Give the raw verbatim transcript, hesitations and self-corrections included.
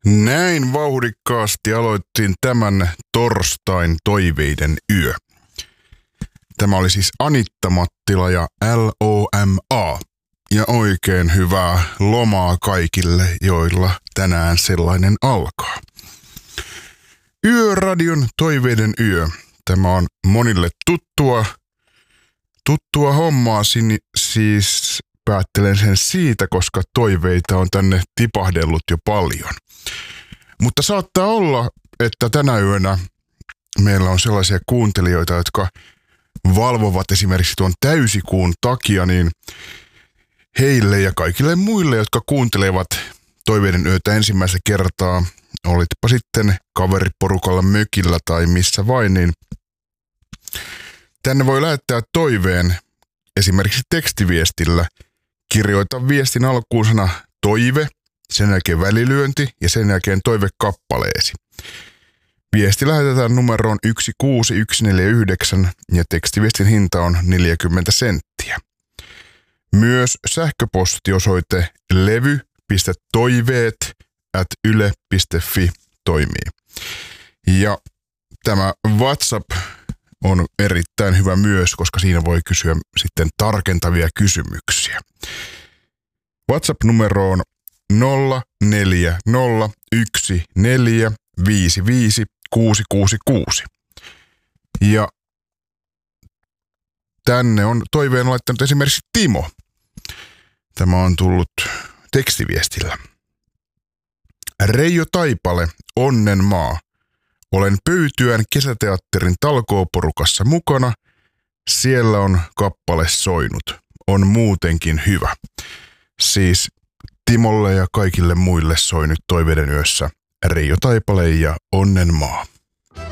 Näin vauhdikkaasti aloittiin tämän torstain toiveiden yö. Tämä oli siis Anitta Mattila ja L O M A. Ja oikein hyvää lomaa kaikille, joilla tänään sellainen alkaa. Yöradion toiveiden yö. Tämä on monille tuttua, tuttua hommaa, siis päättelen sen siitä, koska toiveita on tänne tipahdellut jo paljon. Mutta saattaa olla, että tänä yönä meillä on sellaisia kuuntelijoita, jotka valvovat esimerkiksi tuon täysikuun takia, niin heille ja kaikille muille, jotka kuuntelevat toiveiden yötä ensimmäistä kertaa, olitpa sitten kaveriporukalla mökillä tai missä vain, niin tänne voi lähettää toiveen esimerkiksi tekstiviestillä. Kirjoita viestin alkuun sana toive, sen jälkeen välilyönti ja sen jälkeen toivekappaleesi. Viesti lähetetään numeroon yksi kuusi yksi neljä yhdeksän ja tekstiviestin hinta on neljäkymmentä senttiä. Myös sähköpostiosoite levy piste toiveet at yle piste fi toimii. Ja tämä WhatsApp on erittäin hyvä myös, koska siinä voi kysyä sitten tarkentavia kysymyksiä. WhatsApp-numero on nolla neljä nolla yksi neljä viisi viisi kuusi kuusi kuusi. Ja tänne on toiveen laittanut esimerkiksi Timo. Tämä on tullut tekstiviestillä. Reijo Taipale, Onnenmaa. Olen Pöytyän kesäteatterin talkooporukassa mukana. Siellä on kappale soinut. On muutenkin hyvä. Siis Timolle ja kaikille muille soi nyt toiveiden yössä Reijo Taipale ja Onnenmaa.